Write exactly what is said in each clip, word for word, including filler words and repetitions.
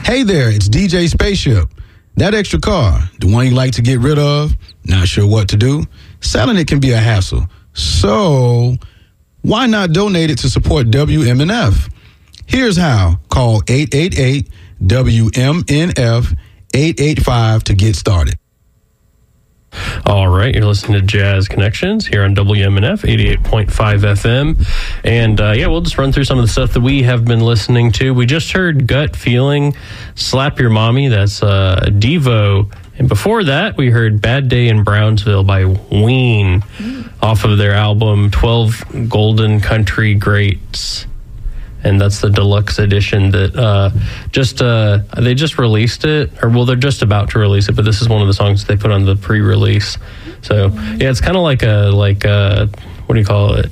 Hey there, it's D J Spaceship. That extra car, the one you like to get rid of, not sure what to do? Selling it can be a hassle. So why not donate it to support W M N F? Here's how. Call eight eight eight W M N F eight eight five to get started. All right, you're listening to Jazz Connections here on W M N F eighty-eight point five F M. And uh, yeah, we'll just run through some of the stuff that we have been listening to. We just heard Gut Feeling, Slap Your Mommy. That's uh, Devo. And before that, we heard Bad Day in Brownsville by Ween mm. off of their album twelve Golden Country Greats. And that's the deluxe edition that uh, just, uh, they just released it, or well, they're just about to release it, but this is one of the songs they put on the pre-release. So, yeah, it's kind of like a, like a, what do you call it?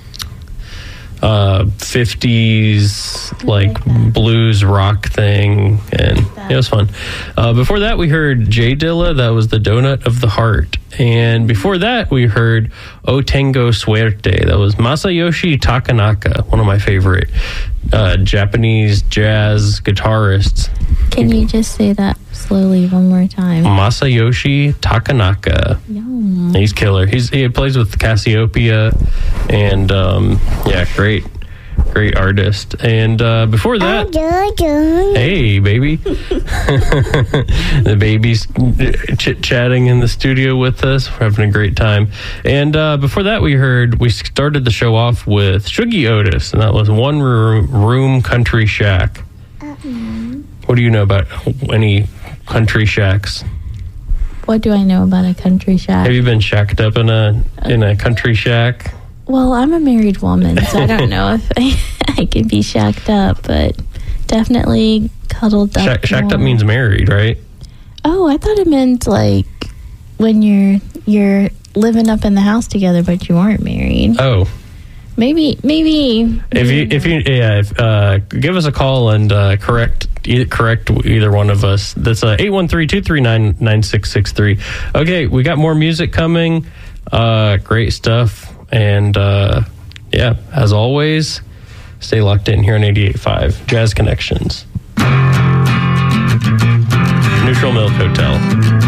Uh, fifties, like, like blues rock thing, and like it was fun. Uh, before that, we heard Jay Dilla, that was The Donut of the Heart. And before that, we heard O Tengo Suerte, that was Masayoshi Takanaka, one of my favorite uh, Japanese jazz guitarists. Can you just say that slowly one more time? Masayoshi Takanaka. Yum. He's killer. He's He plays with Cassiopeia, and um, yeah, great. Great artist. And uh, before that, hey, baby. The baby's chit-chatting in the studio with us. We're having a great time. And uh, before that, we heard, we started the show off with Shuggie Otis, and that was One Room, room Country Shack. Uh-uh. What do you know about any country shacks? What do I know about a country shack? Have you been shacked up in a in a country shack? Well, I'm a married woman, so I don't know if I, I can be shacked up, but definitely cuddled up. Shack, shacked more. up means married, right? Oh, I thought it meant like when you're you're living up in the house together, but you aren't married. Oh, maybe maybe. If you if you yeah, if, uh, give us a call and uh, correct either, correct either one of us. That's uh, eight one three, two three nine, nine six six three. Okay, we got more music coming. Uh, great stuff. And, uh, yeah, as always, stay locked in here on eighty-eight point five Jazz Connections. Neutral Milk Hotel.